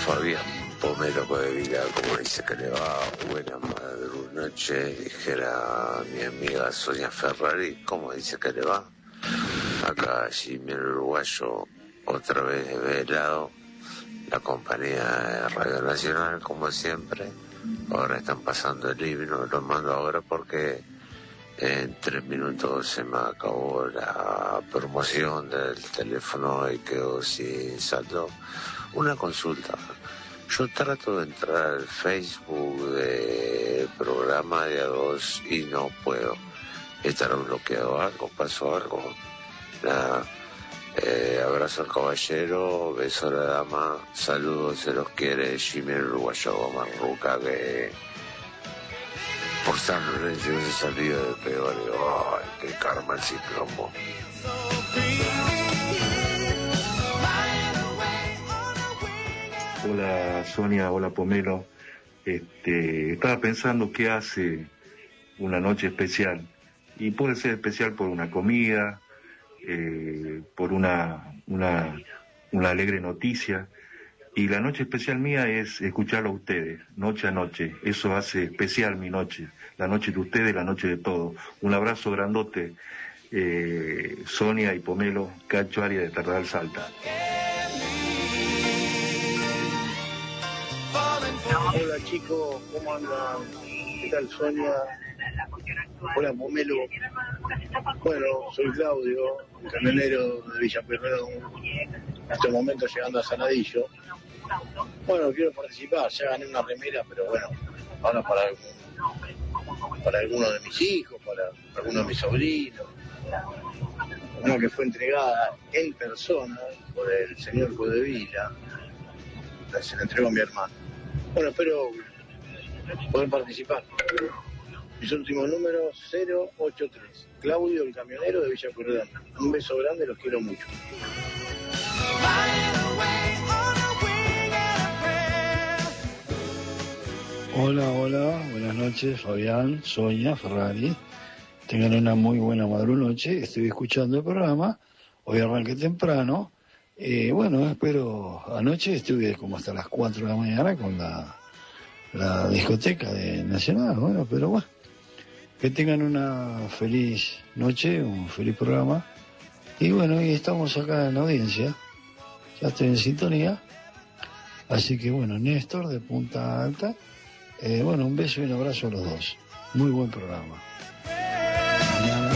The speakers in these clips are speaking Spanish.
Fabián Pomelo de Vila, como dice que le va, buena noche, dijera mi amiga Sonia Ferrari, como dice que le va. Acá Jimmy el Uruguayo, otra vez velado, la compañía de Radio Nacional, como siempre. Ahora están pasando el himno, lo mando ahora porque en 3 minutos se me acabó la promoción del teléfono y quedo sin saldo. Una consulta. Yo trato de entrar al Facebook del programa de A2 y no puedo. ¿Estará bloqueado algo? ¿Pasó algo? Nada. Abrazo al caballero, beso a la dama, saludos, se los quiere Jimmy el Uruguayo Marruca, que por San Lorenzo se salió de peor. ¡Ay, qué karma el ciclomo! Hola Sonia, hola Pomelo. Estaba pensando qué hace una noche especial, y puede ser especial por una comida, por una alegre noticia, y la noche especial mía es escucharlo a ustedes, noche a noche. Eso hace especial mi noche, la noche de ustedes, la noche de todos. Un abrazo grandote, Sonia y Pomelo, Cacho Arias de Tardal Salta. Hola chicos, ¿cómo andan? ¿Qué tal Sonia? Hola Pomelo. Bueno, soy Claudio, camionero de Villa Pueyrredón, en este momento llegando a Sanadillo. Bueno, quiero participar, ya gané una remera, pero bueno, ahora para alguno de mis hijos, para alguno de mis sobrinos. Una que fue entregada en persona por el señor Codevila, se la entregó a mi hermano. Bueno, espero poder participar. Mis últimos números 083. Claudio, el camionero de Villa Pueyrredón. Un beso grande, los quiero mucho. Hola, buenas noches, Fabián, Sonia, Ferrari. Tengan una muy buena madrunoche. Estoy escuchando el programa. Hoy arranqué temprano. Bueno, espero. Anoche estuve como hasta las 4 de la mañana con la discoteca de Nacional. Bueno, pero bueno. Que tengan una feliz noche, un feliz programa. Y bueno, y estamos acá en la audiencia. Ya estoy en sintonía. Así que bueno, Néstor de Punta Alta. Bueno, un beso y un abrazo a los dos. Muy buen programa. Mañana.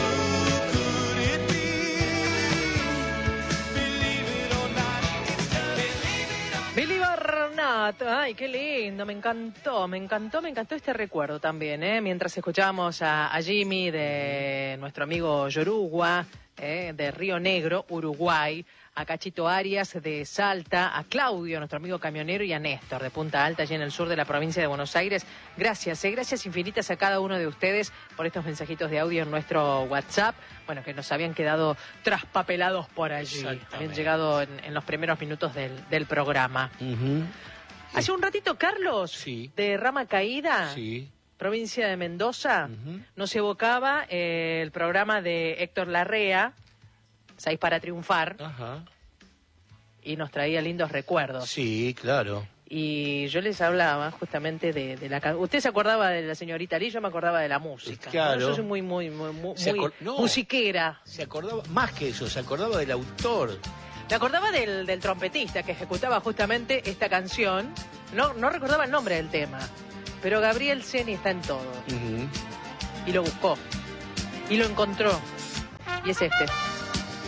Billy Barnett, ay, qué lindo, me encantó este recuerdo también, mientras escuchábamos a Jimmy de nuestro amigo Yorugua, de Río Negro, Uruguay, a Cachito Arias de Salta, a Claudio, nuestro amigo camionero, y a Néstor de Punta Alta, allí en el sur de la provincia de Buenos Aires. Gracias infinitas a cada uno de ustedes por estos mensajitos de audio en nuestro WhatsApp, bueno, que nos habían quedado traspapelados por allí, habían llegado en los primeros minutos del programa. Uh-huh. Hace un ratito, Carlos, sí, de Rama Caída, sí, provincia de Mendoza, uh-huh, nos evocaba el programa de Héctor Larrea, 6 para triunfar, ajá, y nos traía lindos recuerdos. Sí, claro. Y yo les hablaba justamente de la... Usted se acordaba de la señorita Lee, yo me acordaba de la música. Claro. Yo soy muy musiquera. Se acordaba, más que eso, se acordaba del autor. Me acordaba del trompetista que ejecutaba justamente esta canción. No recordaba el nombre del tema, pero Gabriel Ceni está en todo. Uh-huh. Y lo buscó. Y lo encontró. Y es este.